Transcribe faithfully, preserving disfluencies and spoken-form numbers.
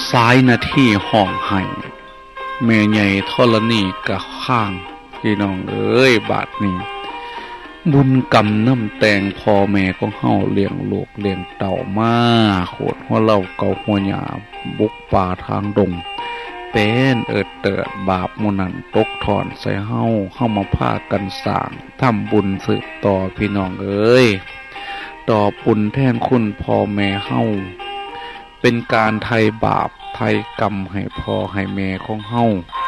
สายนาทีห้องไห้แม่ใหญ่ธรณีกะข้างพี่น้องเอ้ยบาดนี้บุญกรรมน้ำแตงพ่อแม่ของเฮาเลี้ยงลูกเลี้ยงเต่ามาโคตรหัวเล่าเก่าหัวหยาบุกป่าทางดงเป็นเอิดเติดบาปมุนันตกถอนใส่เฮาเฮามาพากันสร้างทำบุญสืบต่อพี่น้องเอ้ยต่อบุญแทนคุณพ่อแม่เฮาเป็นการไถ่บาปไถ่กรรมให้พ่อให้แม่ของเฮา